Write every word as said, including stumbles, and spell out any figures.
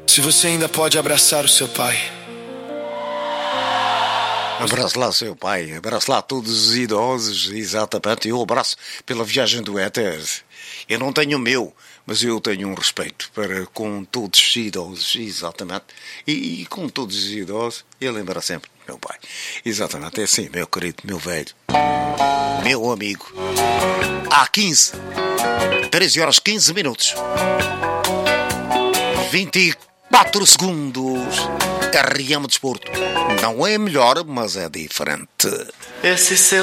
Se você ainda pode abraçar o seu pai. Abraço lá seu pai, abraço lá todos os idosos, exatamente. Eu abraço pela viagem do éter. Eu não tenho o meu, mas eu tenho um respeito para com todos os idosos, exatamente. E, e com todos os idosos, eu lembro sempre meu pai. Exatamente, é assim, meu querido, meu velho, meu amigo. Há quinze, treze horas quinze minutos, vinte e quatro segundos. R M Desporto. Não é melhor, mas é diferente. Esse seu